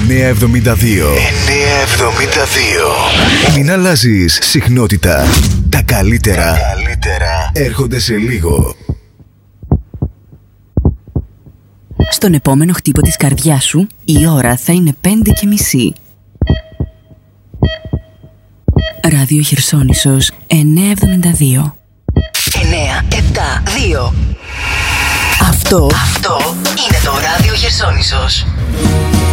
972. Μην αλλάζεις συχνότητα. Τα καλύτερα έρχονται σε λίγο. Στον επόμενο χτύπο της καρδιάς σου η ώρα θα είναι 5:30. Ράδιο Χερσόνησος 972. 972. Αυτό είναι το Ράδιο Χερσόνησος.